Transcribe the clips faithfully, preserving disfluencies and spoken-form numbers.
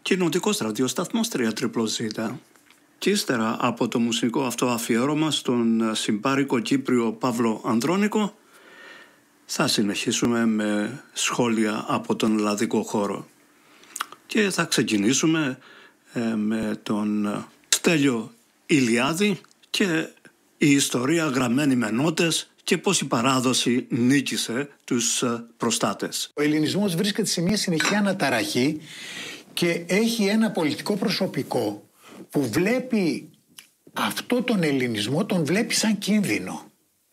κοινοτικός ραδιοσταθμός τρία ζέτα. Και ύστερα από το μουσικό αυτό αφιέρωμα στον συμπάρικο Κύπριο Παύλο Ανδρώνικο, θα συνεχίσουμε με σχόλια από τον ελλαδικό χώρο. Και θα ξεκινήσουμε ε, με τον Στέλιο Ηλιάδη και η ιστορία γραμμένη με νότες και πώς η παράδοση νίκησε τους προστάτες. Ο ελληνισμός βρίσκεται σε μια συνεχή αναταραχή και έχει ένα πολιτικό προσωπικό που βλέπει αυτό τον ελληνισμό, τον βλέπει σαν κίνδυνο.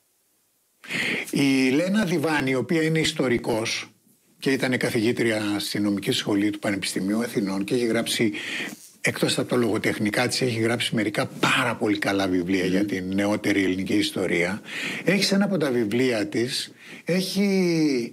Η Λένα Διβάνη, η οποία είναι ιστορικός και ήταν καθηγήτρια στη νομική σχολή του Πανεπιστημίου Αθηνών και έχει γράψει, εκτός από τα λογοτεχνικά της, έχει γράψει μερικά πάρα πολύ καλά βιβλία για την νεότερη ελληνική ιστορία. Έχει σε ένα από τα βιβλία της, έχει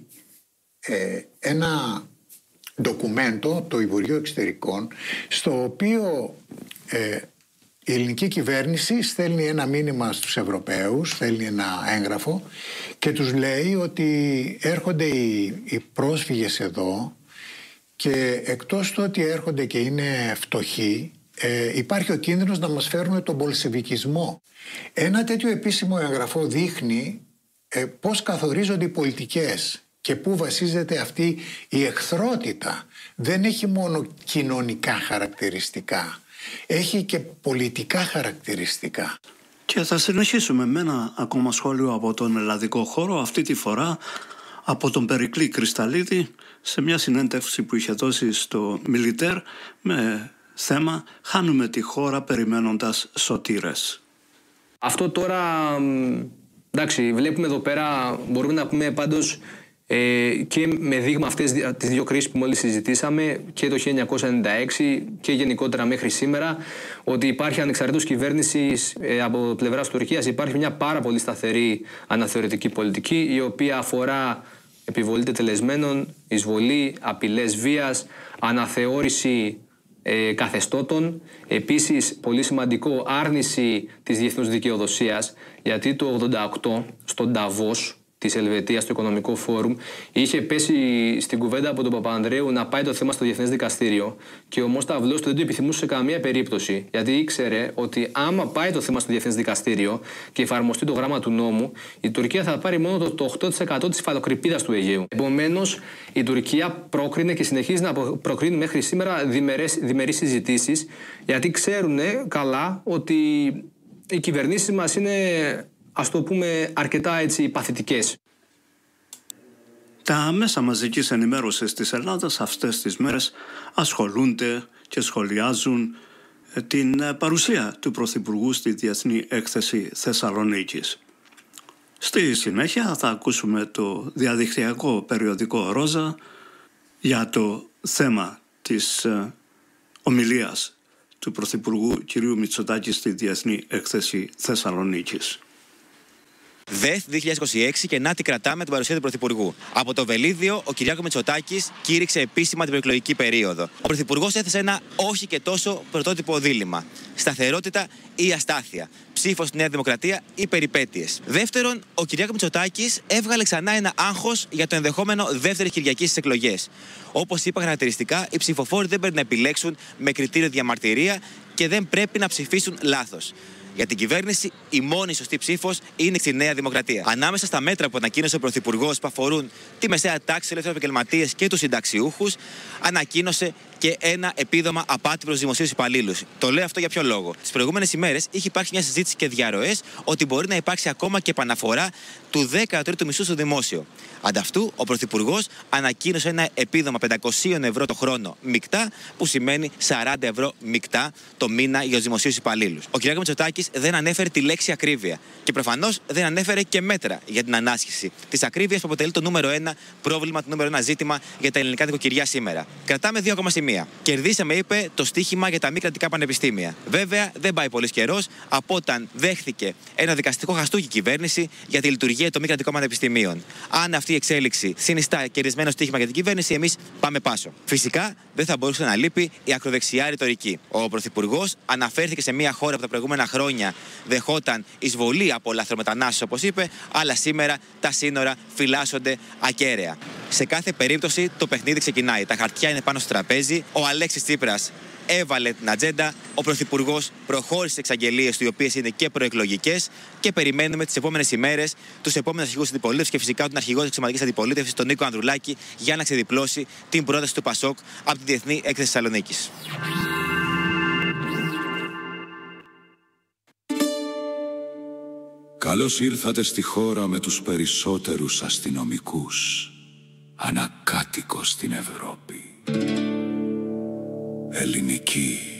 ε, ένα ντοκουμέντο, το Υπουργείο Εξωτερικών, στο οποίο ε, η ελληνική κυβέρνηση στέλνει ένα μήνυμα στους Ευρωπαίους, στέλνει ένα έγγραφο και τους λέει ότι έρχονται οι, οι πρόσφυγες εδώ και εκτός του ότι έρχονται και είναι φτωχοί, ε, υπάρχει ο κίνδυνος να μας φέρουν τον μπολσεβικισμό. Ένα τέτοιο επίσημο έγγραφο δείχνει ε, πώς καθορίζονται οι πολιτικές και πού βασίζεται αυτή η εχθρότητα. Δεν έχει μόνο κοινωνικά χαρακτηριστικά, έχει και πολιτικά χαρακτηριστικά. Και θα συνεχίσουμε με ένα ακόμα σχόλιο από τον ελλαδικό χώρο, αυτή τη φορά από τον Περικλή Κρυσταλλίδη, σε μια συνέντευξη που είχε δώσει στο Μιλιτέρ με θέμα «Χάνουμε τη χώρα περιμένοντας σωτήρες». Αυτό τώρα, εντάξει, βλέπουμε εδώ πέρα, μπορούμε να πούμε πάντως ε, και με δείγμα αυτές τις δύο κρίσεις που μόλις συζητήσαμε, και το χίλια εννιακόσια ενενήντα έξι και γενικότερα μέχρι σήμερα, ότι υπάρχει ανεξαρτήτως κυβέρνησης ε, από πλευράς Τουρκίας, υπάρχει μια πάρα πολύ σταθερή αναθεωρητική πολιτική, η οποία αφορά επιβολή τετελεσμένων, εισβολή, απειλές βίας, αναθεώρηση ε, καθεστώτων. Επίσης, πολύ σημαντικό, άρνηση της διεθνούς δικαιοδοσίας, γιατί το ογδόντα οκτώ στον Νταβός της Ελβετίας, στο Οικονομικό Φόρουμ, είχε πέσει στην κουβέντα από τον Παπανδρέου να πάει το θέμα στο Διεθνές Δικαστήριο και ο Μόσταυλός του δεν το επιθυμούσε σε καμία περίπτωση, γιατί ήξερε ότι άμα πάει το θέμα στο Διεθνές Δικαστήριο και εφαρμοστεί το γράμμα του νόμου, η Τουρκία θα πάρει μόνο το οκτώ τοις εκατό της υφαλοκρηπίδας του Αιγαίου. Επομένως, η Τουρκία πρόκρινε και συνεχίζει να προκρίνει μέχρι σήμερα διμερείς συζητήσεις, γιατί ξέρουν καλά ότι οι κυβερνήσεις μας είναι, ας το πούμε, αρκετά έτσι παθητικές. Τα μέσα μαζικής ενημέρωσης της Ελλάδας αυτές τις μέρες ασχολούνται και σχολιάζουν την παρουσία του Πρωθυπουργού στη Διεθνή Έκθεση Θεσσαλονίκης. Στη συνέχεια θα ακούσουμε το διαδικτυακό περιοδικό Ρόζα για το θέμα της ομιλίας του Πρωθυπουργού κ. Μητσοτάκη στη Διεθνή Έκθεση Θεσσαλονίκης. ΔΕΘ δύο χιλιάδες είκοσι έξι και να τη κρατάμε την παρουσία του Πρωθυπουργού. Από το Βελίδιο, ο Κυριάκος Μητσοτάκης κήρυξε επίσημα την προεκλογική περίοδο. Ο Πρωθυπουργός έθεσε ένα όχι και τόσο πρωτότυπο δίλημμα. Σταθερότητα ή αστάθεια. Ψήφος στη Νέα Δημοκρατία ή περιπέτειες. Δεύτερον, ο Κυριάκος Μητσοτάκης έβγαλε ξανά ένα άγχος για το ενδεχόμενο δεύτερη Κυριακή στις εκλογές. Όπως είπα χαρακτηριστικά, οι ψηφοφόροι δεν πρέπει να επιλέξουν με κριτήριο διαμαρτυρία και δεν πρέπει να ψηφίσουν λάθος. Για την κυβέρνηση, η μόνη σωστή ψήφος είναι στη Νέα Δημοκρατία. Ανάμεσα στα μέτρα που ανακοίνωσε ο Πρωθυπουργός που αφορούν τη μεσαία τάξη, ελεύθερους επαγγελματίες και τους συνταξιούχους, ανακοίνωσε και ένα επίδομα απάτη προς δημοσίους υπαλλήλους. Το λέω αυτό για ποιο λόγο? Τις προηγούμενες ημέρες είχε υπάρξει μια συζήτηση και διαρροές ότι μπορεί να υπάρξει ακόμα και επαναφορά του δέκα τρίτου μισθού στο δημόσιο. Ανταυτού, ο Πρωθυπουργός ανακοίνωσε ένα επίδομα πεντακόσια ευρώ το χρόνο μεικτά, που σημαίνει σαράντα ευρώ μεικτά το μήνα για τους δημοσίους υπαλλήλους. Ο κ. Μητσοτάκης δεν ανέφερε τη λέξη ακρίβεια και προφανώς δεν ανέφερε και μέτρα για την ανάσχεση της ακρίβειας, που αποτελεί το νούμερο ένα πρόβλημα, το νούμερο ένα ζήτημα για τα ελληνικά νοικοκυριά σήμερα. Κρατάμε δύο ακόμα σημεία. Κερδίσαμε, είπε, το στίχημα για τα μη κρατικά πανεπιστήμια. Βέβαια, δεν πάει πολύ καιρός από όταν δέχθηκε ένα δικαστικό χαστούκι κυβέρνηση για τη λειτουργία των μη κρατικών πανεπιστημίων. Αν αυτή η εξέλιξη συνιστά κερδισμένο στίχημα για την κυβέρνηση, εμείς πάμε πάσο. Φυσικά, δεν θα μπορούσε να λείπει η ακροδεξιά ρητορική. Ο Πρωθυπουργός αναφέρθηκε σε μια χώρα που τα προηγούμενα χρόνια δεχόταν εισβολή από λαθρομετανάστες, όπως είπε, αλλά σήμερα τα σύνορα φυλάσσονται ακέραια. Σε κάθε περίπτωση το παιχνίδι ξεκινάει. Τα χαρτιά είναι πάνω στο τραπέζι. Ο Αλέξης Τσίπρας έβαλε την ατζέντα. Ο Πρωθυπουργός προχώρησε στις εξαγγελίες του, οι οποίες είναι και προεκλογικές, και περιμένουμε τις επόμενες ημέρες τους επόμενους αρχηγούς αντιπολίτευσης και φυσικά τον αρχηγό της εξωματικής αντιπολίτευσης, τον Νίκο Ανδρουλάκη, για να ξεδιπλώσει την πρόταση του Πασόκ από τη Διεθνή Έκθεση Θεσσαλονίκης. Καλώς ήρθατε στη χώρα με τους περισσότερους αστυνομικούς ανακάτοικο στην Ευρώπη. Ελληνική.